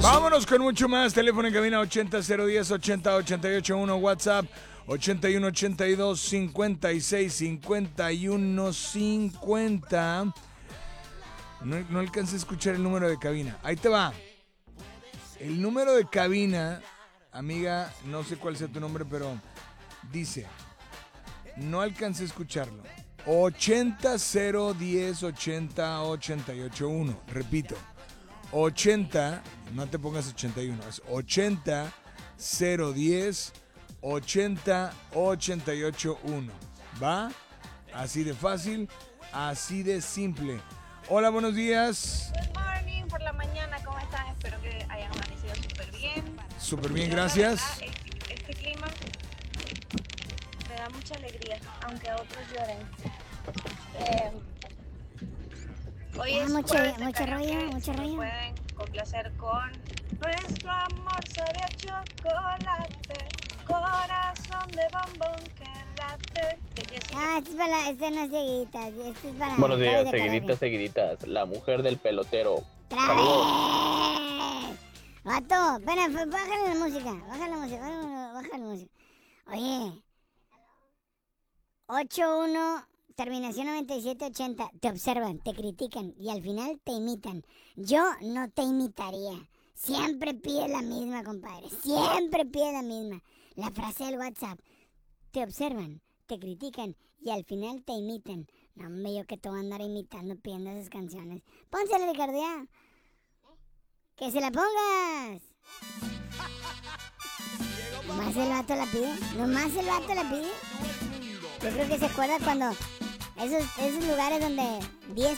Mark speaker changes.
Speaker 1: Vámonos con mucho más. Teléfono en cabina 80-010-80-881. WhatsApp 81-82-56-51-50. No alcancé a escuchar el número de cabina. Ahí te va. El número de cabina, amiga, no sé cuál sea tu nombre, pero dice, no alcancé a escucharlo. 80-010-80-881. Repito, 80, no te pongas 81, es 80-010-80-881. ¿Va? Así de fácil, así de simple. Hola, buenos días.
Speaker 2: Good morning, por la mañana, ¿cómo están? Espero que hayan amanecido súper bien.
Speaker 1: Súper bien,
Speaker 2: Yo, la
Speaker 1: gracias.
Speaker 2: verdad, este clima me da mucha alegría, aunque otros lloren. Hoy es
Speaker 3: mucho
Speaker 2: jueves de
Speaker 3: rollo,
Speaker 2: karaoke,
Speaker 3: mucho
Speaker 2: si me
Speaker 3: rollo.
Speaker 2: pueden complacer con Nuestro amor sabe a chocolate, corazón de bombón que late. De Jessica.
Speaker 3: Este no es seguiditas, este es para...
Speaker 4: Buenos días,
Speaker 3: de
Speaker 4: seguiditas, seguiditas. La mujer del pelotero.
Speaker 3: ¡Otra
Speaker 4: Saludos.
Speaker 3: vez! Vato, espera, bájale la música, baja la música. Oye, 81, terminación 9780, te observan, te critican y al final te imitan. Yo no te imitaría. Siempre pide la misma, compadre. Siempre pide la misma. La frase del WhatsApp. Te observan, te critican y al final te imitan. No, hombre, yo que te voy a andar imitando pidiendo esas canciones. Pónsela, Ricardo, ya. ¡Que se la pongas! Nomás el vato la pide. Nomás el vato la pide. Yo creo que se acuerda cuando esos lugares donde 10